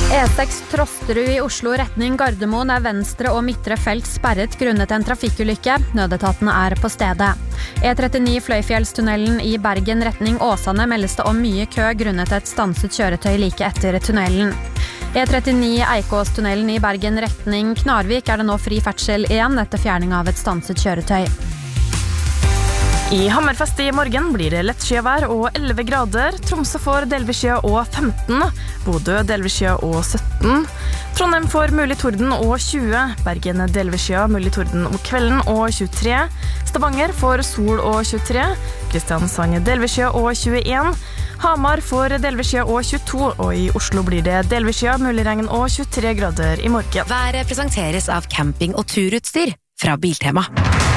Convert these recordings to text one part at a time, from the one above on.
E6 Trosterud i Oslo retning Gardermoen venstre og midtre felt sperret grunnet en trafikkulykke. Nødetatene på stedet. E39 Fløyfjellstunnelen i Bergen retning Åsane meldes det om mye kø grunnet et stanset kjøretøy like etter tunnelen. E39 Eikåstunnelen i Bergen retning Knarvik det nå fri ferdsel igjen etter fjerning av et stanset kjøretøy. I Hammerfest i morgen blir det lettskyvær og 11 grader. Tromsø får delvis skya og 15. Bodø delvis skya og 17. Trondheim får mulig torden og 20. Bergen delvis skya, mulig torden om kvelden og 23. Stavanger får sol og 23. Kristiansand delvis skya og 21. Hamar får delvis skya og 22. Og i Oslo blir det delvis skya, mulig regn og 23 grader i morgen. Været presenteres av camping- og turutstyr fra Biltema.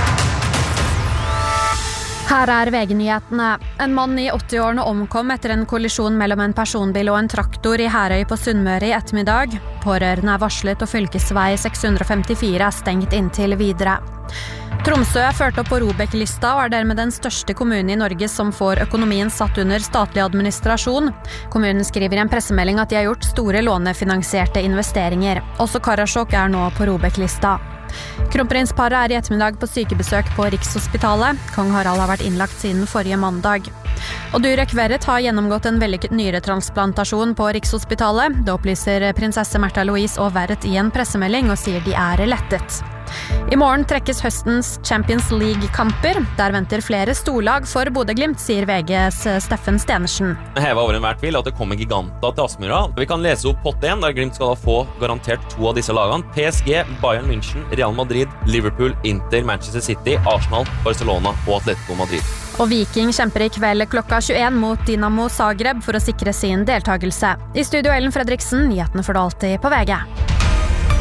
Her VG-nyhetene. En mann i 80-årene omkom etter en kollisjon mellom en personbil og en traktor i Herøy på Sunnmøre i ettermiddag. Pårørende varslet og fylkesvei 654 stengt inntil videre. Tromsø ført opp på ROBEK-lista og dermed den største kommunen i Norge som får økonomien satt under statlig administrasjon. Kommunen skriver i en pressemelding at de har gjort store lånefinansierte investeringer. Også Karasjok nå på ROBEK-lista. Kronprinsparet i ettermiddag på sykebesøk på Rikshospitalet. Kong Harald har vært innlagt siden forrige mandag. Og Durek Verret har gjennomgått en vellykket nyretransplantasjon på Rikshospitalet. Det opplyser prinsesse Märtha Louise og Verret i en pressemelding og sier de lettet. I morgen trekkes høstens Champions League-kamper. Der venter flere storlag for Bodø/Glimt, sier VGs Steffen Stenersen. Hevet over enhver tvil at det kommer giganter til Aspmyra. Vi kan lese opp pott 1, der Glimt skal få garantert 2 av disse lagene. PSG, Bayern München, Real Madrid, Liverpool, Inter, Manchester City, Arsenal, Barcelona og Atletico Madrid. Og Viking kjemper i kveld klokka 21 mot Dinamo Zagreb for å sikre sin deltagelse. I studio Ellen Fredriksen, nyhetene får du alltid på VG.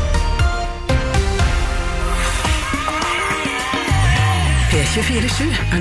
P24/7